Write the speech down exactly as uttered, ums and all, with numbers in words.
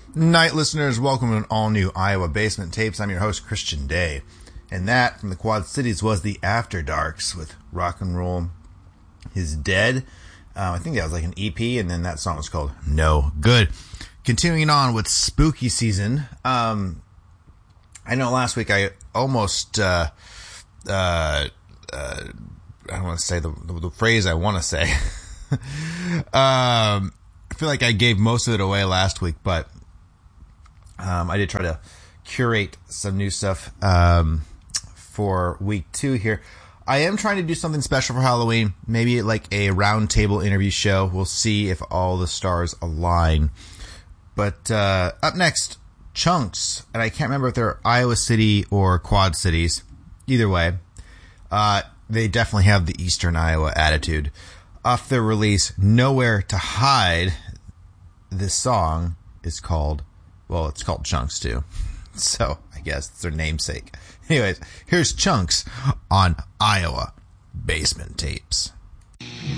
Night listeners, welcome to an all-new Iowa Basement Tapes. I'm your host, Christian Day. And that, from the Quad Cities, was the After Darks with Rock and Roll is Dead. Um, I think that was like an E P, and then that song was called No Good. Continuing on with spooky season. Um, I know last week I almost, uh, uh, uh, I don't want to say the, the, the phrase I want to say. um, I feel like I gave most of it away last week, but Um, I did try to curate some new stuff um, for week two here. I am trying to do something special for Halloween, maybe like a roundtable interview show. We'll see if all the stars align. But uh, up next, Chunks, and I can't remember if they're Iowa City or Quad Cities. Either way, uh, they definitely have the Eastern Iowa attitude. Off their release, Nowhere to Hide, this song is called... Well, it's called Chunks, too. So, I guess it's their namesake. Anyways, here's Chunks on Iowa Basement Tapes.